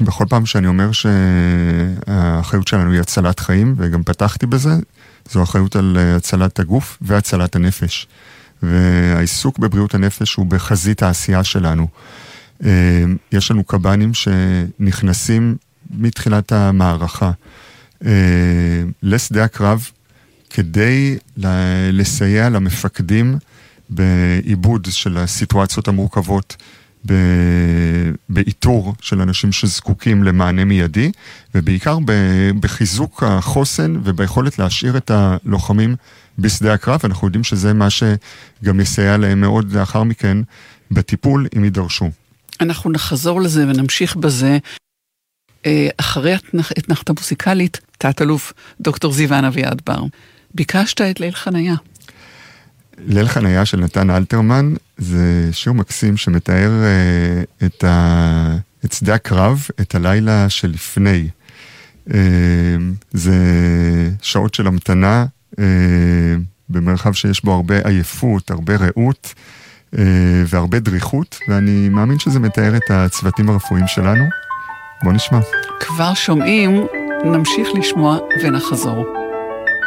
בכל פעם שאני אומר שהאחריות שלנו היא הצלת חיים, וגם פתחתי בזה, זו אחריות על הצלת הגוף והצלת הנפש. והעיסוק בבריאות הנפש הוא בחזית העשייה שלנו. יש לנו קב"נים שנכנסים מתחילת המערכה לשדה הקרב, כדי לסייע למפקדים בעיבוד של הסיטואציות המורכבות, באיתור של אנשים שזקוקים למענה מיידי, ובעיקר בחיזוק החוסן וביכולת להשאיר את הלוחמים בשדה הקרב. אנחנו יודעים שזה מה שגם יסייע להם מאוד לאחר מכן בטיפול אם יידרשו. אנחנו נחזור לזה ונמשיך בזה. אחרי התנחת המוסיקלית, תת-אלוף דוקטור זיוון אביעד בר, ביקשת את ליל חניה. ליל חניה של נתן אלתרמן זה שיר מקסים שמתאר את שדה הקרב, את הלילה שלפני. זה שעות של המתנה במרחב שיש בו הרבה עייפות, הרבה רעות והרבה דריכות, ואני מאמין שזה מתאר את הצוותים הרפואיים שלנו. בוא נשמע. כבר שומעים, נמשיך לשמוע ונחזור.